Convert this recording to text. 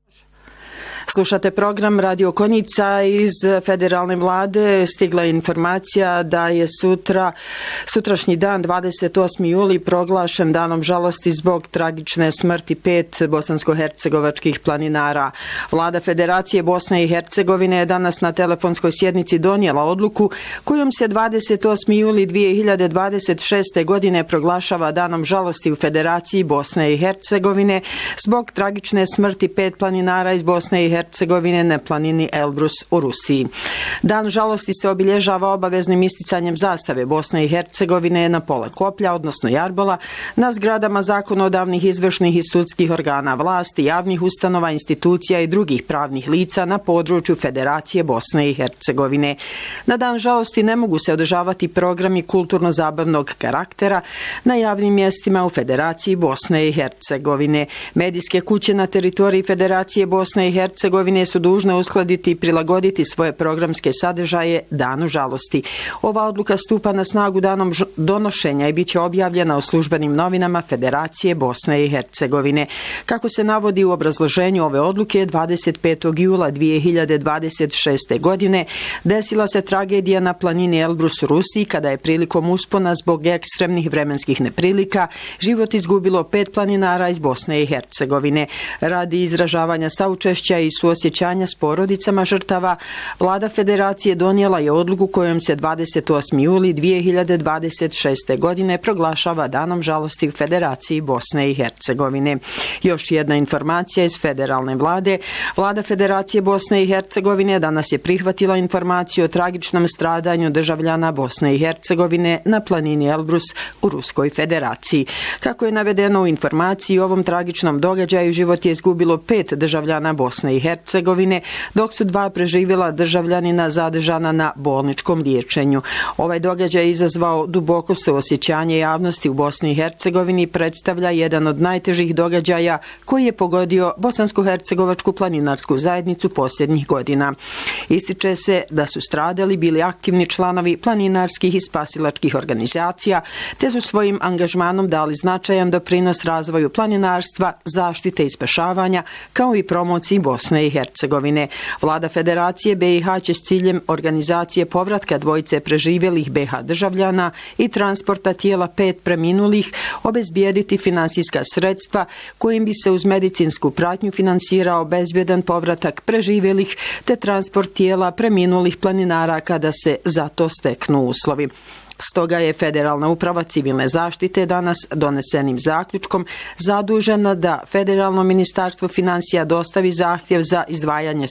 Slušate program Radio Konjica iz federalne vlade. Stigla je informacija da je sutrašnji dan, 28. juli, proglašen danom žalosti zbog tragične smrti 5 bosansko-hercegovačkih planinara. Vlada Federacije Bosne i Hercegovine je danas na telefonskoj sjednici donijela odluku kojom se 28. juli 2026. godine proglašava danom žalosti u Federaciji Bosne i Hercegovine zbog tragične smrti 5 planinara iz Bosne i Hercegovine na planini Elbrus u Rusiji. Dan žalosti se obilježava obaveznim isticanjem zastave Bosne i Hercegovine na pola koplja, odnosno jarbola, na zgradama zakonodavnih, izvršnih i sudskih organa vlasti, javnih ustanova, institucija i drugih pravnih lica na području Federacije Bosne i Hercegovine. Na dan žalosti ne mogu se održavati programi kulturno-zabavnog karaktera na javnim mjestima u Federaciji Bosne i Hercegovine. Medijske kuće na teritoriji Federacije Bosne i Hercegovine su dužne uskladiti i prilagoditi svoje programske sadržaje danu žalosti. Ova odluka stupa na snagu danom donošenja i bit će objavljena u službenim novinama Federacije Bosne i Hercegovine. Kako se navodi u obrazloženju ove odluke, 25. jula 2026. godine desila se tragedija na planini Elbrus u Rusiji kada je prilikom uspona zbog ekstremnih vremenskih neprilika život izgubilo 5 planinara iz Bosne i Hercegovine. Radi izražavanja saučešća i suosjećanja s porodicama žrtava, Vlada Federacije donijela je odluku kojom se 28. juli 2026. godine proglašava danom žalosti u Federaciji Bosne i Hercegovine. Još jedna informacija iz federalne vlade. Vlada Federacije Bosne i Hercegovine danas je prihvatila informaciju o tragičnom stradanju državljana Bosne i Hercegovine na planini Elbrus u Ruskoj Federaciji. Kako je navedeno u informaciji, u ovom tragičnom događaju život je izgubilo 5 državljana Bosne i Hercegovine, dok su 2 preživjela državljanina zadržana na bolničkom liječenju. Ovaj događaj je izazvao duboko suosjećanje javnosti u Bosni i Hercegovini i predstavlja jedan od najtežih događaja koji je pogodio bosansko-hercegovačku planinarsku zajednicu posljednjih godina. Ističe se da su stradali bili aktivni članovi planinarskih i spasilačkih organizacija, te su svojim angažmanom dali značajan doprinos razvoju planinarstva, zaštite i spašavanja, kao i promociji Bosne i Hercegovine. Vlada Federacije BiH će s ciljem organizacije povratka dvojice preživjelih BiH državljana i transporta tijela 5 preminulih obezbijediti finansijska sredstva kojim bi se uz medicinsku pratnju finansirao bezbjedan povratak preživjelih te transport tijela preminulih planinara kada se za to steknu uslovi. Stoga je Federalna uprava civilne zaštite danas donesenim zaključkom zadužena da Federalno ministarstvo financija dostavi zahtjev za izdvajanje